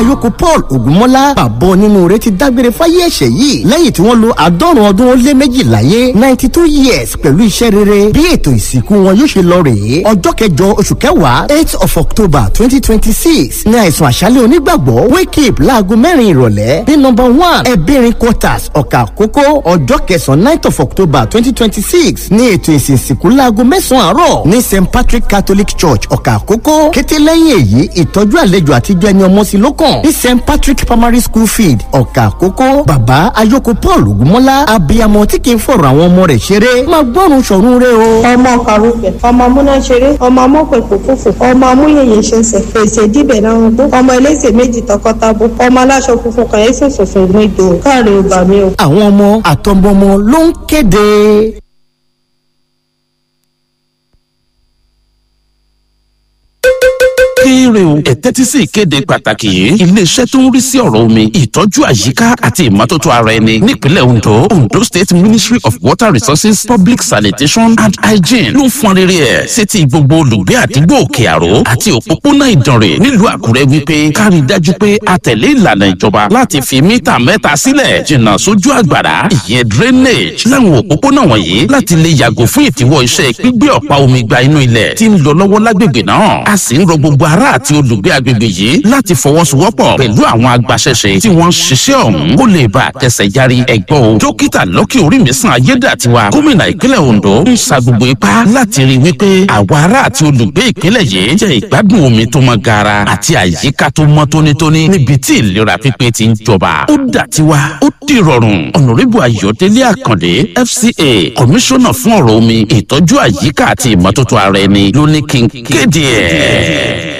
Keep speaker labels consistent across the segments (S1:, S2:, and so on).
S1: ayoko Paul Ògúnmọ́lá bàbá onínúure ti dágbére fáyé ẹ̀ṣẹ̀ yìí lẹ́yìn tí wọ́n lo 90 ọdún ó lé méjì láyé 92 years pẹ̀lú iṣẹ́ rere. Bí ètò ìsìnkú wọn yóò ṣe lọ rèé ọjọ́ kẹjọ oṣù kẹwàá 8 of October 2026 ní àìsàn àṣálẹ́ onígbàgbọ́ wake up láago 4 ìrọ̀lẹ́ ní number 1 ẹ̀bẹ̀rin quarters ọ̀kà àkókò. Ọjọ́ kẹsàn-án 9 of October 2026 ní ètò ìsìnkú láago 9 àárọ̀ ní St Patrick Catholic Church ọ̀kà àkókò. Kété lẹ́yìn èyí ìtọ́jú àlejò àtijọ́ ẹni ọmọ sí lókàn ní St Patrick Primary School Field ọ̀kà àkókò. Bàbá ayoko Paul Ògúnmọ́lá abiyamọ tí kì í fọ̀rọ̀ àwọn ọmọ rẹ̀ ṣeré máa gbọ́rùn ṣọ̀run rẹ o.
S2: ọmọ kàrúfẹ̀ ọmọ amúná ṣeré ọmọ amọ́pẹ̀pọ̀ fòfò ọmọ amúyẹ̀yẹ ṣẹṣẹ̀ fèsì díbẹ̀ náà gbó ọmọ ẹlẹ́sẹ̀ méjì tọkọtabo ọmọ aláṣọ funfun kan ẹ̀sìn funfun gbẹ̀dọ̀ káàrin ọgbà mi o.
S1: Àwọn ọmọ àtọmọmọ ló ń kéde.
S3: kéré o ẹ̀tẹ́tí sí ìkéde pàtàkì yìí iléeṣẹ́ tó ń rí sí ọ̀rọ̀ omi ìtọ́jú àyíká àti ìmọ́tótó ara ẹni nípínlẹ̀ Ondo State Ministry of Water Resources Public Sanitation and Hygiene ló ń fọn rere ẹ̀ sétí gbogbo olùgbé àdúgbò Òkè Àró àti òpópónà Ìdànrè nílùú Àkúrẹ́ wípé ká rí dájú pé a tẹ̀lé ìlànà ìjọba láti fi mítà mẹ́ta sílẹ̀ jìnnà sójú àgbàrá ìyẹn drainage láwọn òpópónà wọ̀nyí láti lè yàgò fún ìtìwọ́ iṣẹ́ gbígbé ọ̀pá omi gba inú ilẹ̀ tí ń lọ lọ́wọ́ lágbègbè náà. A sì ń rọ gbogbo ará àti olùgbé agbègbè yìí láti fọwọ́sowọ́pọ̀ pẹ̀lú àwọn agbaṣẹ́ṣe tí wọ́n ń ṣiṣẹ́ ọ̀hún kó lè bá àtẹ̀sẹ̀ járí ẹ̀gbọ́n o. Dókítà Lucky Orímisàn Ayédàtiwa gómìnà ìpínlẹ̀ Ondo ń sa gbogbo ipá láti rí wípé àwa ará àti olùgbé ìpínlẹ̀ yìí jẹ́ ìgbádùn omi tó mọ́ gaara àti àyíká tó mọ́ tónítóní níbi tí ìlera pípé ti ń jọba. Ó dà tiwa ó di rọrùn. Ọ̀nàrẹ́bù Ayọ̀délé Àkàndé FCA kọmíṣánná fún ọ̀rọ̀ omi ìtọ́jú àyíká àti ìmọ́tótó ara ẹni ló ní kí n kéde ẹ̀.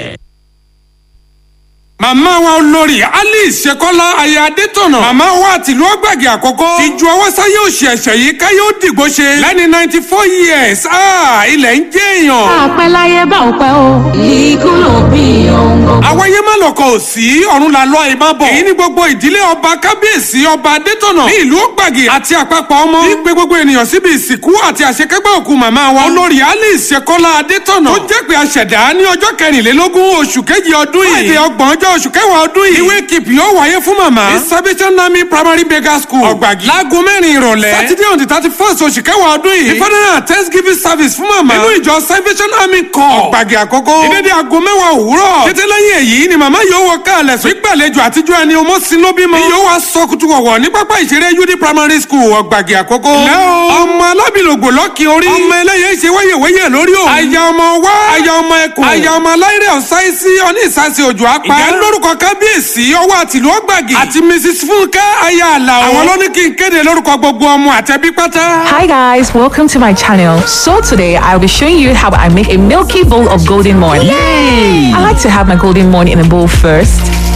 S4: Màmá wa olórí Alice Ṣekọ́lá aya Adétọ̀nà. Màmá wa tìlú Ọ̀gbàgì àkọ́kọ́. Ti ju ọwọ́ sáyé òṣì ẹ̀ṣẹ̀ yìí káyé ó dìgbò ṣe. Lẹ́ni 94 years. Ilẹ̀ ń jẹ́ èèyàn.
S5: Àpẹ́ láyé bá òpẹ́ o. Ikú ló bí òǹgò.
S4: Àwáyé má lọ̀kọ̀ ò sí ọ̀run là lọ ìmọ̀ bọ̀. Èyí ni gbogbo ìdílé ọba kábíyèsí ọba Adétọ̀nà ní ìlú Ọ̀gbàgì àti àpapọ̀ ọmọ. Ní pé gbogbo ènìyàn síbi ìsìnkú àti àṣekágbá òkú màmá wa. Olórí Alice Ṣekọ́lá Adétọ̀nà. Tó jẹ́ pé aṣẹ̀dá ní ọjọ́ 24 oṣù kejì ọdún yìí. Friday 30 oṣù kẹwàá ọdún yìí. Ìwé kìpì yóò wáyé fún màmá. ní Salvation Army Primary Beggar School Ọ̀gbàgì. Láago 4 ìrọ̀lẹ́. Saturday on the 31st oṣù kẹwàá ọdún yìí. Ìfọdúnrún Thanksgiving service fún màmá. Nínú ìjọ Salvation Army kan. Ọ̀gbàgì àkọ́kọ́. Ìdédé aago 10 òwúrọ̀. Kété lẹ́yìn èyí ni màmá yóò wọ káàlẹ̀ sùn. Ìgbàlejò àtijọ́ ẹni ọmọ sí ló bímọ. Yóò wá sọ kutu wọ̀wọ̀ ní pápá ìṣeré UD Primary School Ọ̀gbàgì àkọ́kọ́. Ọmọ alábìlògbò lọ́kì orí. Ọmọ ẹlẹ́yẹ ṣe wẹ́yẹ̀wẹ́yẹ̀ lórí o. Aya ọmọ wá. Aya ọmọ ẹkùn. Aya ọmọ aláìrẹ̀ ọ̀sáìsí ọní ìsásí òjò apá. Ìjẹ́ lórúkọ kábíyèsí ọwọ́ àtìlú Ọ̀gbàgì. Àti Mrs. Fúnkẹ́ aya Àlàó. Àwọn ló ní kí n kéde lórúkọ gbogbo ọmọ àtẹbí pátá.
S6: Hi guys, welcome to my channel. So today I'll be showing you how I make a milky bowl of golden morn. Yay! I like to have my golden morn in a bowl first,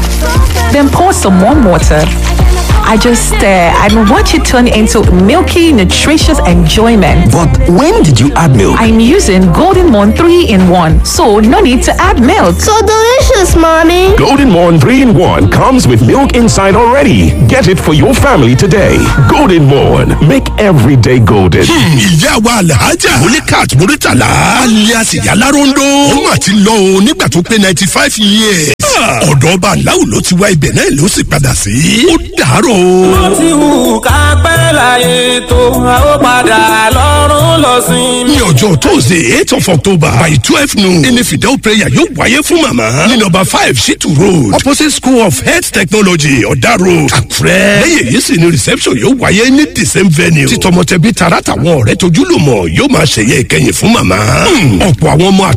S6: then pour some warm water. I just stir and watch it turn into milky, nutritious enjoyment.
S7: But when did you add milk?
S6: I'm using Golden Morn 3-in-1, so no need to add milk.
S2: So delicious, Mommy.
S7: Golden Morn 3-in-1 comes with milk inside already. Get it for your family today. Golden Morn, make every day golden.
S8: Ìyá wa Alhaja Molikat Muritala alias Yalarondo. Ó mà ti lọ o nígbà tó pé 95 years. Ọ̀dọ̀ ọba aláwo ló ti wá ibẹ̀ náà ló sì padà sí. Ó dàárọ̀.
S9: Mo ti hù ká pẹ́ láyé tó a ó padà lọ́rùn lọ sí.
S8: Ní ọjọ́ Tuesday 8 of October by 12 noon ní fìdáwó prayer yóò wáyé fún màmá ní number 5 Shitu Road opposite School of Health Technology Ọ̀dà Road Àkúrẹ́. Lẹ́yìn èyí sì ni reception yóò wáyé ní the same venue. Tí tọmọtẹbí tara tàwọn ọ̀rẹ́ tojúlùmọ̀ yóò máa ṣẹ̀yẹ ìkẹyìn fún màmá. Ọ̀pọ̀ àwọn ọmọ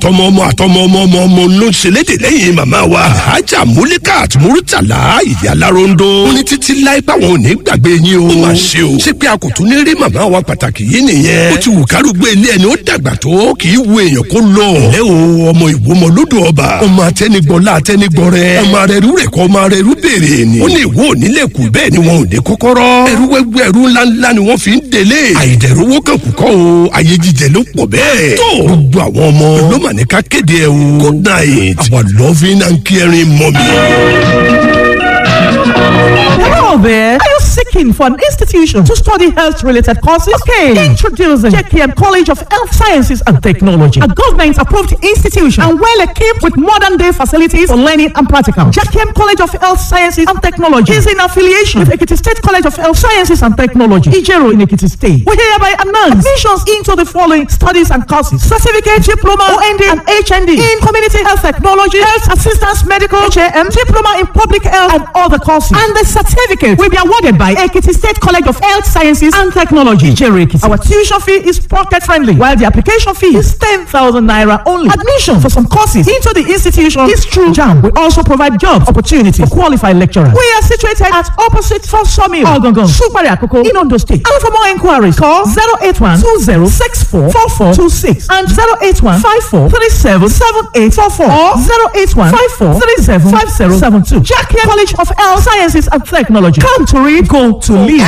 S8: àtọmọ ló ń ṣe léde lẹ́yìn màmá wa. Alhaja Molikat Muritala Yalarondo. Ó ní títí láì báwọn ò ní gbàgbé yín o. Ó máa ṣe o. Ṣé pé a kò tún ní rí màmá wa pàtàkì yìí nìyẹn. Ó ti wù kárùgbó ilé ẹni ó dàgbà tó kì í wo èèyàn kó lọ. Ẹ o ọmọ Ìwòmọ lódò ọba. Ọmọ atẹnigbọlá atẹnigbọrẹ. Ọmọ arẹrú rẹ̀ kọ́ ọmọ arẹrú béèrè ni. Ó ní ìwọ onílé kù bẹ́ẹ̀ ni wọn ò ní kọ́kọ́rọ́. Ẹrú wẹ́wẹ́ ẹrú ńláńlá ni wọ́n fi ń délé. Àìdẹ̀rọ̀wọ́ kan kù kọ́ o. Ayé jíjẹ ló pọ̀ bẹ́ẹ̀. Tó gbogbo àwọn ọmọ ló mà ní ká kéde ẹ o. Good night, our loving and caring mommy.
S10: Hello there. Are you sick looking for an institution to study health-related courses? Okay. Introducing JKM College of Health Sciences and Technology, a government-approved institution and well-equipped with modern-day facilities for learning and practical. JKM College of Health Sciences and Technology is in affiliation with Ekiti State College of Health Sciences and Technology, Ijero in Ekiti State. We hereby announce admissions into the following studies and courses: certificate, diploma, OND, and HND in community health technology, health assistance, medical, HAM, diploma in public health, and other courses. And the certificate will be awarded by Ekiti State College of Health Sciences and Technology, Ijero Ekiti. Our tuition fee is pocket-friendly, while the application fee is 10,000 naira only. Admission for some courses into the institution is through JAMB. We also provide job opportunities for qualified lecturers. We are situated at opposite First Sawmill, Ogongon, Supari Akoko, in Ondo State. And for more inquiries, call 081-2064-4426 and 081-5437-7844 or 081-5437-5072. JKM College of Health Sciences and Technology. Come to read, go to live.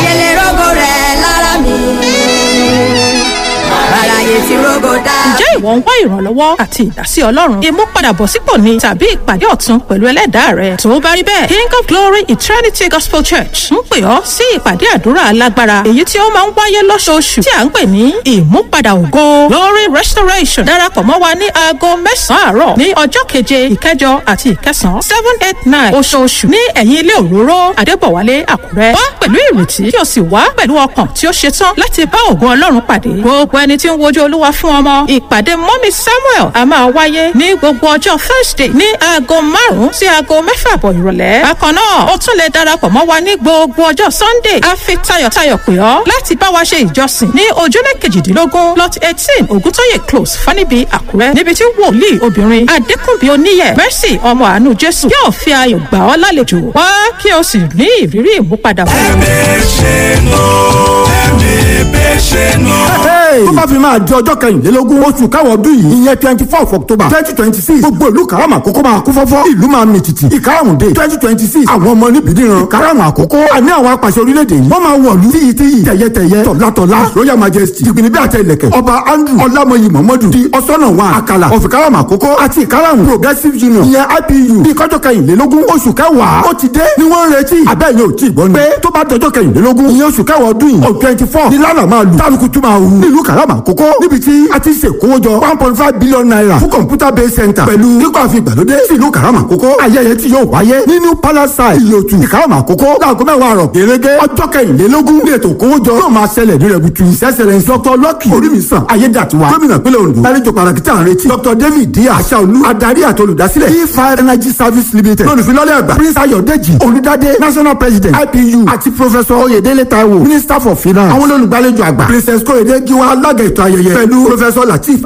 S11: Ǹjẹ́ ìwọ ń wá ìrànlọ́wọ́ àti ìdásí Ọlọ́run? Ìmúpadàbọ̀sípò ni tàbí ìpàdé ọ̀tun pẹ̀lú ẹlẹ́dàá rẹ̀. Tó bá rí bẹ́ẹ̀, King of Glory Eternity Gospel Church ń pè ọ́ sí ìpàdé àdúrà alágbára èyí tí ó máa ń wáyé lóṣooṣù tí à ń pè ní ìmúpadà ògo Glory Restoration. Darapọ̀ mọ́ wa ní aago 9 àárọ̀ ní ọjọ́ 7, 8 àti 9 7, 8, 9 oṣooṣù ní ẹ̀yìn ilé òróró Adébọ̀wálé Àkúrẹ́. Wá pẹ̀lú ìrètí kí o sì wá pẹ̀lú ọkàn tí ó ṣetán láti bá ògo Ọlọ́run pàdé. Gbogbo ẹni tí ń wojú Olúwa fún ọmọ, ìpàdé mọ́mí Samuel a máa wáyé ní gbogbo ọjọ́ Thursday ní aago 5 sí aago 6 ìrọ̀lẹ́. Bákan náà, o tún lè darapọ̀ mọ́ wa ní gbogbo ọjọ́ Sunday. A fi tayọ̀tayọ̀ pè ọ́ láti bá wa ṣe ìjọsìn ní ojúlé 18 lot 18 Ògúntóyè Close, Fanibi, Àkúrẹ́, níbi tí wòlíì obìnrin Adékùnbí Oníyẹ̀ Mercy ọmọ àánú Jésù yóò fi ayọ̀ gbà ọ́ lálejò. Wá kí o sì ní ìrírí ìmúpadà.
S12: tó bá fi máa di ọjọ́ kẹrìnlélógún oṣù káwọ́ ọdún yìí ìyẹn 24 October 2026 gbogbo ìlú Karama Àkókò máa kún fọ́fọ́, ìlú máa mì tìtì. Ìkarahùndé 2026 àwọn ọmọ níbìdíran Karama Àkókò àní àwọn apàṣẹ orílẹ̀-èdè yìí wọ́n máa wọ̀lú tíyìtíyì tẹ̀yẹtẹ̀yẹ tọ̀látọ̀lá Royal Majesty ìgbìnibí àtẹ ilẹ̀kẹ̀ ọba Andrew Ọlámọyì Mọ̀mọ́dù di ọ̀sọ́nà wa àkàlà of Karama Àkókò àti Ìkarahùn Progressive Union ìyẹn IPU bí kọjọ́ kẹrìnlélógún oṣù kẹwàá ó ti dé ni wọ́n ń retí abẹ́yẹ ò tí ì gbọ́ ni pé tó bá dọjọ́ kẹrìnlélógún ìyẹn oṣù kẹwàá ọdún yìí 24 ní lánàá máa lù tálùkù tún máa hù nílùú Karama Àkókò níbi tí a ti ṣèkówójọ 1.5 billion naira fún computer based center pẹ̀lú kíkọ́ àfi ìgbàlódé sí ìlú Karama Àkókò. Ayẹyẹ tí yóò wáyé nínú Palace Ìyòtù ní Karama Àkókò láago 10 àárọ̀ gẹ́gẹ́ ọjọ́ kẹrìnlélógún ní ètò ìkówójọ yóò máa ṣẹlẹ̀ ní rẹ̀butu. Excellence Dr. Lucky Orímisàn Ayédàtiwa gómìnà pínlẹ̀ Ondo lálejò pàtàkì tí à ń retí Dr. David D. Aṣáolú adarí àti olùdásílẹ̀ E5 Energy Service Limited lọ́nùfilọ́lẹ̀ àgbà Prince Ayọ̀dèjì Olùdádé National President IPU àti Professor Oyèdélé Táíwò Minister for Finance àwọn olùgbàlejò àgbà Princess Kóyèdé Gíwá alága ètò ayẹyẹ pẹ̀lú Professor Latif